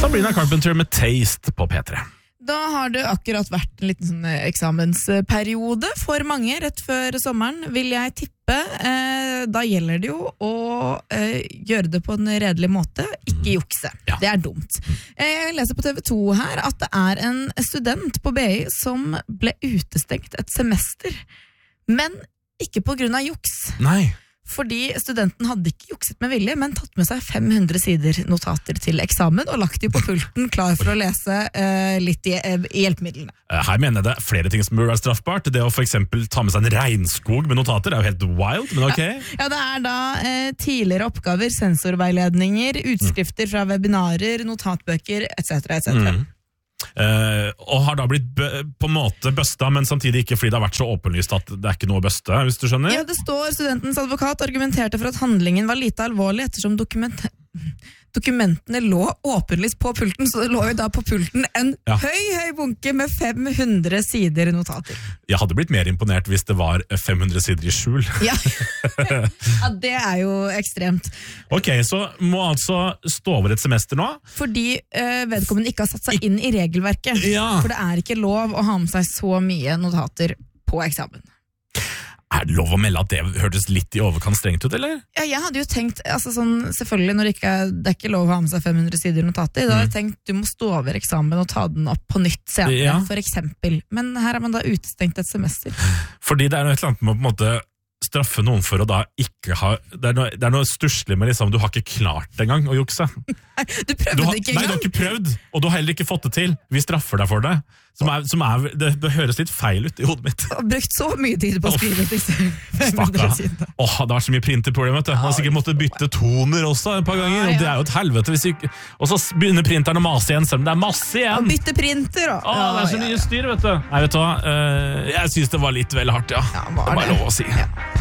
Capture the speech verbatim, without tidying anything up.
Sabrina Carpenter med Taste på P tre. Da har det akkurat vært en liten sånn eksamensperiode for mange rett før sommeren, vil jeg tippe. Eh, da gjelder det jo å eh, gjøre det på en redelig måte, ikke jukse. Ja. Det er dumt. Eh, jeg leser på T V to her at det er en student på B I som ble utestengt et semester, men ikke på grunn av juks. Nei. Fordi studenten hadde ikke jukset med vilje, men tatt med seg fem hundre sider notater til eksamen, og lagt de på pulten, klar for å lese uh, litt i, uh, i hjelpemidlene. Her mener jeg det er flere ting som burde være straffbart. Det å for eksempel ta med seg en regnskog med notater er jo helt wild, men ok. Ja, ja det er da uh, tidligere oppgaver, sensorveiledninger, utskrifter fra webinarer, notatbøker, et cetera et cetera. Mm. Uh, og har da blitt bø på en måte bøsta, men samtidig ikke fordi det har vært så åpenlyst at det er ikke noe å bøste, hvis du skjønner? Ja, det står studentens advokat argumenterte for at handlingen var lite alvorlig ettersom dokument dokumentene lå åpenlyst på pulten, så det lå jo da på pulten en ja. høy, høy bunke med fem hundre sider notater. Jeg hadde blitt mer imponert hvis det var fem hundre sider i skjul. Ja, ja det er jo ekstremt. Ok, så må altså stå over et semester nå? Fordi øh, vedkommende ikke har satt seg inn i regelverket. Ja. For det er ikke lov å ha med seg så mye notater på eksamen. Er det lov å melde at det hørtes litt i overkant strengt ut, eller? Ja, jeg hadde jo tenkt, altså sånn, selvfølgelig når det ikke, er, det er ikke lov å ha med seg fem hundre sider notater, da hadde jeg tenkt du må stå over eksamen og ta den opp på nytt senere, ja. For eksempel. Men her er man da utestengt et semester. Fordi det er noe et eller annet med å på en måte straffe noen for å da ikke ha, det er noe, det er noe stusslig med liksom, du har ikke klart det engang å jukse. Nei, du prøvde du har, det ikke nei, engang. Nei, du har ikke prøvd, og du har heller ikke fått det til. Vi straffer deg for det. Som er, som er, det, det høres litt feil ut i hodet mitt. Du har brukt så mye tid på å skrive disse fem hundre sidene. Åh, det var så mye printerproblem, vet du. Man har sikkert måttet bytte toner også et par ganger, ja, ja. Og det er jo et helvete. Hvis ikke, og så begynner printeren å mase igjen, selv om det er masse igjen. Og bytte printer, da. Åh, det er så mye styr, vet du. Nei, vet du hva, jeg synes det var litt vel hardt, ja. Ja, det er bare lov å si. Ja.